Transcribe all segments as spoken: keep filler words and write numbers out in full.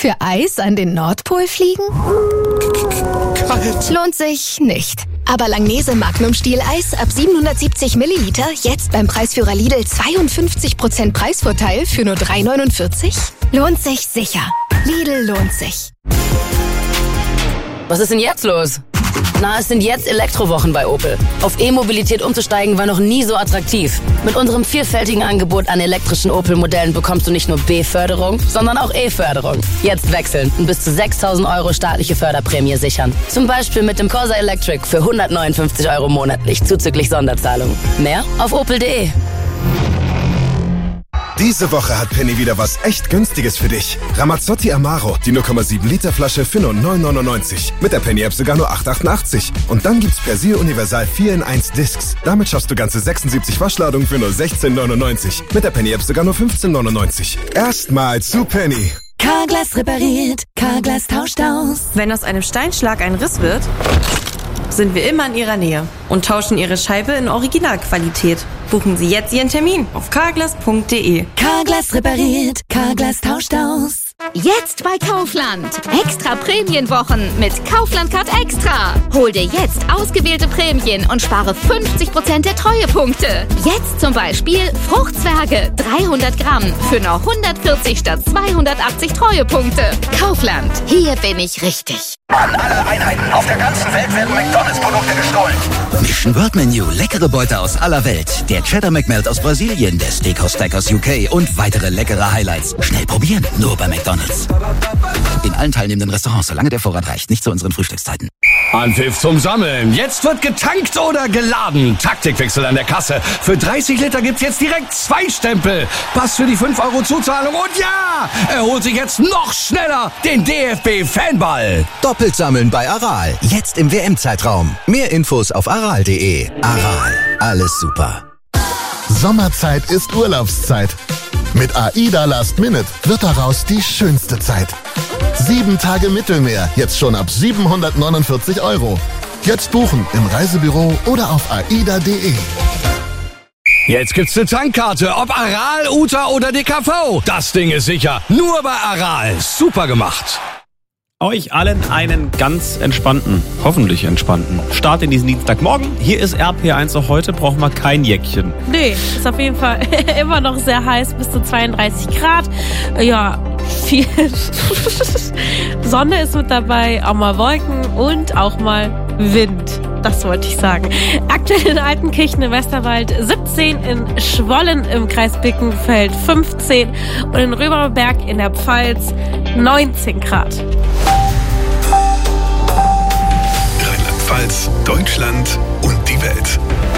Für Eis an den Nordpol fliegen? Kalt. Lohnt sich nicht. Aber Langnese Magnum Stieleis ab siebenhundertsiebzig Milliliter jetzt beim Preisführer Lidl zweiundfünfzig Prozent Preisvorteil für nur drei neunundvierzig? Lohnt sich sicher. Lidl lohnt sich. Was ist denn jetzt los? Na, es sind jetzt Elektrowochen bei Opel. Auf E-Mobilität umzusteigen war noch nie so attraktiv. Mit unserem vielfältigen Angebot an elektrischen Opel-Modellen bekommst du nicht nur B-Förderung, sondern auch E-Förderung. Jetzt wechseln und bis zu sechstausend Euro staatliche Förderprämie sichern. Zum Beispiel mit dem Corsa Electric für hundertneunundfünfzig Euro monatlich zuzüglich Sonderzahlung. Mehr auf opel punkt de. Diese Woche hat Penny wieder was echt Günstiges für dich. Ramazzotti Amaro, die null Komma sieben Liter Flasche für nur neun neunundneunzig. Mit der Penny-App sogar nur acht achtundachtzig. Und dann gibt's Persil Universal vier in eins Discs. Damit schaffst du ganze sechsundsiebzig Waschladungen für nur sechzehn neunundneunzig. Mit der Penny-App sogar nur fünfzehn neunundneunzig. Erstmal zu Penny. Carglass repariert, Carglass tauscht aus. Wenn aus einem Steinschlag ein Riss wird, sind wir immer in Ihrer Nähe und tauschen Ihre Scheibe in Originalqualität. Buchen Sie jetzt Ihren Termin auf carglass punkt de. Carglass repariert, Carglass tauscht aus. Jetzt bei Kaufland. Extra Prämienwochen mit Kaufland Card Extra. Hol dir jetzt ausgewählte Prämien und spare fünfzig Prozent der Treuepunkte. Jetzt zum Beispiel Fruchtzwerge dreihundert Gramm für nur hundertvierzig statt zweihundertachtzig Treuepunkte. Kaufland. Hier bin ich richtig. An alle Einheiten auf der ganzen Welt werden McDonalds-Produkte gestohlen. Mission World Menu. Leckere Beute aus aller Welt. Der Cheddar McMelt aus Brasilien, der Steakhouse Stack aus U K und weitere leckere Highlights. Schnell probieren. Nur bei McDonalds. In allen teilnehmenden Restaurants, solange der Vorrat reicht. Nicht zu unseren Frühstückszeiten. Anpfiff zum Sammeln. Jetzt wird getankt oder geladen. Taktikwechsel an der Kasse. Für dreißig Liter gibt's jetzt direkt zwei Stempel. Pass für die fünf Euro Zuzahlung. Und ja, er holt sich jetzt noch schneller den D F B-Fanball. Doppelt sammeln bei Aral. Jetzt im W M-Zeitraum. Mehr Infos auf aral punkt de. Aral. Alles super. Sommerzeit ist Urlaubszeit. Mit AIDA Last Minute wird daraus die schönste Zeit. Sieben Tage Mittelmeer, jetzt schon ab siebenhundertneunundvierzig Euro. Jetzt buchen im Reisebüro oder auf aida punkt de. Jetzt gibt's eine Tankkarte, ob Aral, U T A oder D K V. Das Ding ist sicher. Nur bei Aral. Super gemacht. Euch allen einen ganz entspannten, hoffentlich entspannten Start in diesen Dienstagmorgen. Hier ist R P eins, auch heute brauchen wir kein Jäckchen. Nee, ist auf jeden Fall immer noch sehr heiß, bis zu zweiunddreißig Grad. Ja, viel Sonne ist mit dabei, auch mal Wolken und auch mal Wind. Das wollte ich sagen. Aktuell in Altenkirchen im Westerwald siebzehn, in Schwollen im Kreis Bickenfeld fünfzehn und in Römerberg in der Pfalz neunzehn Grad. Rheinland-Pfalz, Deutschland und die Welt.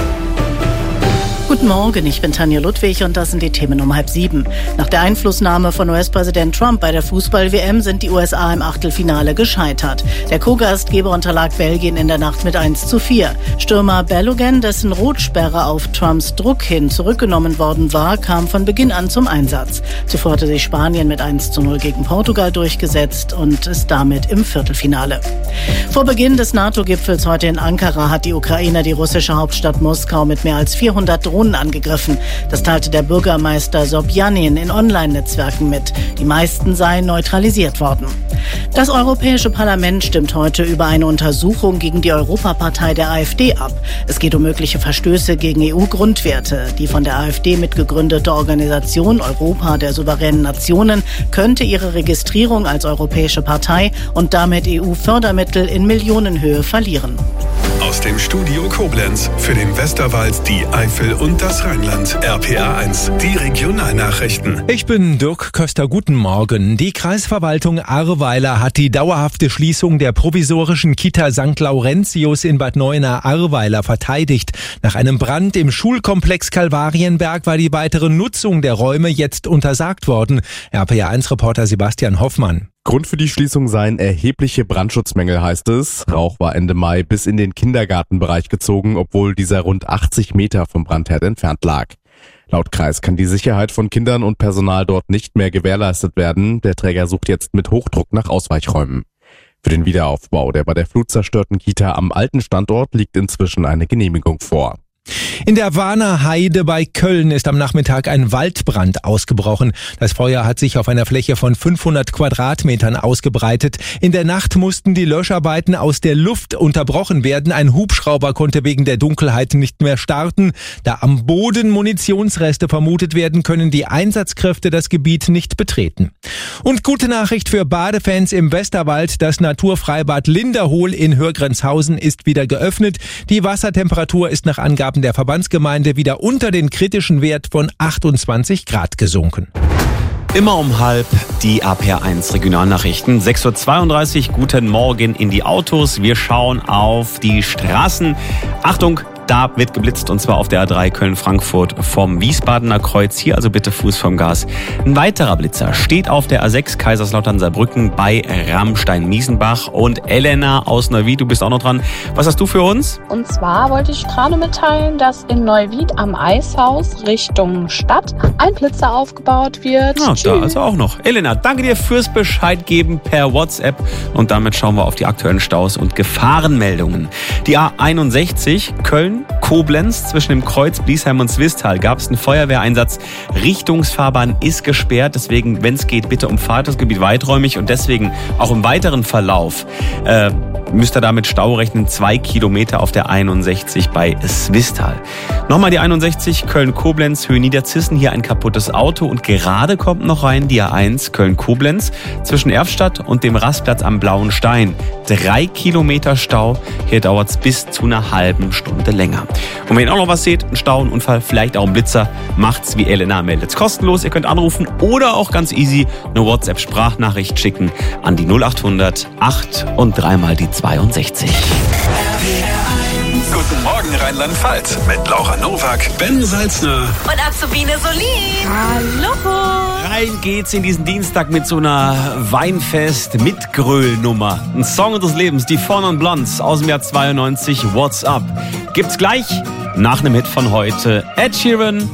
Guten Morgen, ich bin Tanja Ludwig und das sind die Themen um halb sieben. Nach der Einflussnahme von U S-Präsident Trump bei der Fußball-W M sind die U S A im Achtelfinale gescheitert. Der Co-Gastgeber unterlag Belgien in der Nacht mit eins zu vier. Stürmer Balogun, dessen Rotsperre auf Trumps Druck hin zurückgenommen worden war, kam von Beginn an zum Einsatz. Zuvor hatte sich Spanien mit eins zu null gegen Portugal durchgesetzt und ist damit im Viertelfinale. Vor Beginn des NATO-Gipfels heute in Ankara hat die Ukraine die russische Hauptstadt Moskau mit mehr als vierhundert Drohnen angegriffen. Das teilte der Bürgermeister Sobjanin in Online-Netzwerken mit. Die meisten seien neutralisiert worden. Das Europäische Parlament stimmt heute über eine Untersuchung gegen die Europapartei der AfD ab. Es geht um mögliche Verstöße gegen E U-Grundwerte. Die von der AfD mitgegründete Organisation Europa der souveränen Nationen könnte ihre Registrierung als europäische Partei und damit E U-Fördermittel in Millionenhöhe verlieren. Aus dem Studio Koblenz für den Westerwald, die Eifel und das Rheinland. R P A eins, die Regionalnachrichten. Ich bin Dirk Köster, guten Morgen. Die Kreisverwaltung Ahrweiler hat die dauerhafte Schließung der provisorischen Kita Sankt Laurentius in Bad Neuenahr-Ahrweiler verteidigt. Nach einem Brand im Schulkomplex Kalvarienberg war die weitere Nutzung der Räume jetzt untersagt worden. R P A eins Reporter Sebastian Hoffmann. Grund für die Schließung seien erhebliche Brandschutzmängel, heißt es. Rauch war Ende Mai bis in den Kindergartenbereich gezogen, obwohl dieser rund achtzig Meter vom Brandherd entfernt lag. Laut Kreis kann die Sicherheit von Kindern und Personal dort nicht mehr gewährleistet werden. Der Träger sucht jetzt mit Hochdruck nach Ausweichräumen. Für den Wiederaufbau der bei der Flut zerstörten Kita am alten Standort liegt inzwischen eine Genehmigung vor. In der Warner Heide bei Köln ist am Nachmittag ein Waldbrand ausgebrochen. Das Feuer hat sich auf einer Fläche von fünfhundert Quadratmetern ausgebreitet. In der Nacht mussten die Löscharbeiten aus der Luft unterbrochen werden. Ein Hubschrauber konnte wegen der Dunkelheit nicht mehr starten. Da am Boden Munitionsreste vermutet werden, können die Einsatzkräfte das Gebiet nicht betreten. Und gute Nachricht für Badefans im Westerwald. Das Naturfreibad Linderhohl in Hörgrenzhausen ist wieder geöffnet. Die Wassertemperatur ist nach Angaben der Verbandsgemeinde wieder unter den kritischen Wert von achtundzwanzig Grad gesunken. Immer um halb die A P eins Regionalnachrichten. sechs Uhr zweiunddreißig, guten Morgen in die Autos. Wir schauen auf die Straßen. Achtung! Da wird geblitzt, und zwar auf der A drei Köln-Frankfurt vom Wiesbadener Kreuz. Hier also bitte Fuß vom Gas. Ein weiterer Blitzer steht auf der A sechs Kaiserslautern-Saarbrücken bei Rammstein-Miesenbach. Und Elena aus Neuwied, du bist auch noch dran. Was hast du für uns? Und zwar wollte ich gerade mitteilen, dass in Neuwied am Eishaus Richtung Stadt ein Blitzer aufgebaut wird. Ja, da also auch noch. Elena, danke dir fürs Bescheid geben per WhatsApp. Und damit schauen wir auf die aktuellen Staus und Gefahrenmeldungen. Die A einundsechzig Köln Koblenz zwischen dem Kreuz Bliesheim und Zwistal gab es einen Feuerwehreinsatz. Richtungsfahrbahn ist gesperrt, deswegen, wenn es geht, bitte umfahrt das Gebiet weiträumig und deswegen auch im weiteren Verlauf äh, müsst ihr damit Stau rechnen, zwei Kilometer auf der einundsechzig bei Zwistal. Nochmal die einundsechzig Köln-Koblenz, Höhe Niederzissen, hier ein kaputtes Auto und gerade kommt noch rein die A eins Köln-Koblenz zwischen Erfstadt und dem Rastplatz am Blauen Stein. Drei Kilometer Stau, hier dauert es bis zu einer halben Stunde länger. Und wenn ihr auch noch was seht, ein Stau, ein Unfall, vielleicht auch ein Blitzer, macht's wie Elena, meldet's kostenlos. Ihr könnt anrufen oder auch ganz easy eine WhatsApp-Sprachnachricht schicken an die null achthundert acht und dreimal die zweiundsechzig. Guten Morgen Rheinland-Pfalz mit Laura Nowak, Ben Salzner und Azubine Solin. Hallo. Rein geht's in diesen Dienstag mit so einer Weinfest-Mitgröl-Nummer. Ein Song unseres Lebens, die Four Non Blondes aus dem Jahr zweiundneunzig, What's Up. Gibt's gleich nach einem Hit von heute. Ed Sheeran,